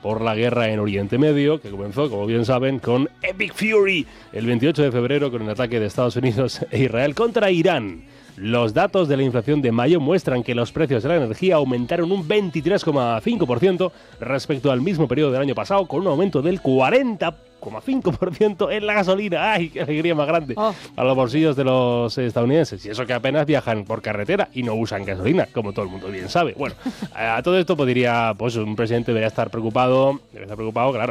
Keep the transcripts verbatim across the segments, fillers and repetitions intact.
por la guerra en Oriente Medio, que comenzó, como bien saben, con Epic Fury el veintiocho de febrero con el ataque de Estados Unidos e Israel contra Irán. Los datos de la inflación de mayo muestran que los precios de la energía aumentaron un veintitrés coma cinco por ciento respecto al mismo periodo del año pasado, con un aumento del cuarenta coma cinco por ciento en la gasolina. ¡Ay, qué alegría más grande! Oh. A los bolsillos de los estadounidenses. Y eso que apenas viajan por carretera y no usan gasolina, como todo el mundo bien sabe. Bueno, a todo esto podría, pues un presidente debería estar preocupado, debería estar preocupado, claro.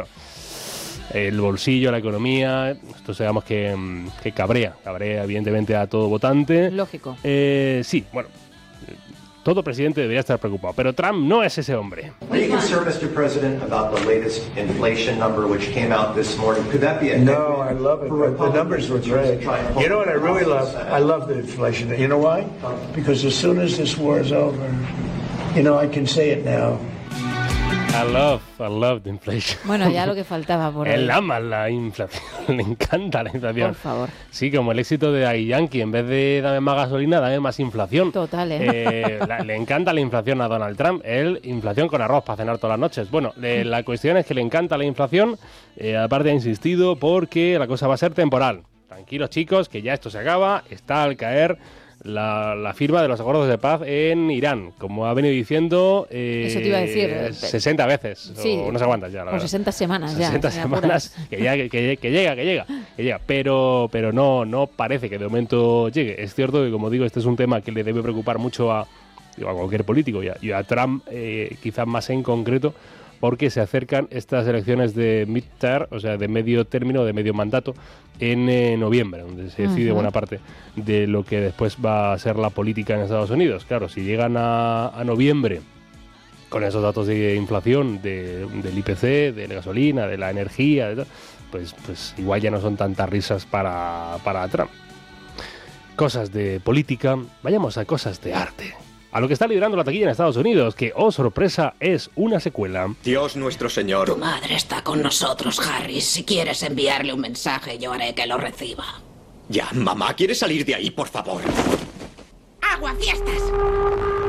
El bolsillo, la economía, esto sabemos que, que cabrea, cabrea evidentemente a todo votante. Lógico. Eh, sí, bueno, todo presidente debería estar preocupado, pero Trump no es ese hombre. Are you concerned, mister President, about the latest inflation number which came out this morning? Could that be a No, I love it. The numbers were great. You know what I really love? I love the inflation. You know why? Because as soon as this war is over, you know, I can say it now. I love, I love the inflation. Bueno, ya lo que faltaba por ahí. Él ama la inflación, le encanta la inflación. Por favor. Sí, como el éxito de Daddy Yankee, en vez de dame más gasolina, dame más inflación. Total, ¿eh? eh la, le encanta la inflación a Donald Trump, él, inflación con arroz para cenar todas las noches. Bueno, eh, la cuestión es que le encanta la inflación, eh, aparte ha insistido porque la cosa va a ser temporal. Tranquilos chicos, que ya esto se acaba, está al caer La, la firma de los acuerdos de paz en Irán, como ha venido diciendo eh, Eso te iba a decir, sesenta veces, sí, o no sé cuántas ya. La o verdad. sesenta semanas ya. sesenta semanas, que, ya, que, que, que llega, que llega, que llega, pero, pero no, no parece que de momento llegue. Es cierto que, como digo, este es un tema que le debe preocupar mucho a, a cualquier político y a, y a Trump, eh, quizás más en concreto, porque se acercan estas elecciones de midterm, o sea, de medio término, de medio mandato, en eh, noviembre, donde se decide uh-huh. buena parte de lo que después va a ser la política en Estados Unidos. Claro, si llegan a, a noviembre con esos datos de inflación, de, del I P C, de la gasolina, de la energía, de todo, pues, pues igual ya no son tantas risas para, para Trump. Cosas de política, vayamos a cosas de arte. A lo que está liderando la taquilla en Estados Unidos, que, oh sorpresa, es una secuela. Dios nuestro Señor. Tu madre está con nosotros, Harry. Si quieres enviarle un mensaje, yo haré que lo reciba. Ya, mamá, ¿quieres salir de ahí, por favor? ¡Aguafiestas!